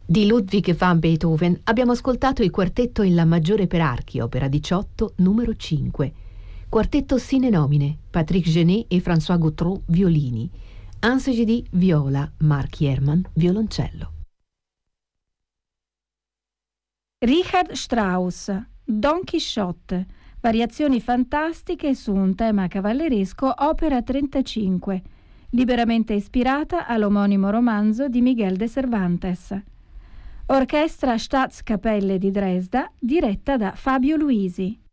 Di Ludwig van Beethoven abbiamo ascoltato il quartetto in La maggiore per archi, opera 18, numero 5. Quartetto sine nomine, Patrick Genet e François Gautreau, violini. Hans Gidi, viola, Mark Herman, violoncello. Richard Strauss, Don Chisciotte, variazioni fantastiche su un tema cavalleresco, opera 35, liberamente ispirata all'omonimo romanzo di Miguel de Cervantes. Orchestra Staatskapelle di Dresda, diretta da Fabio Luisi.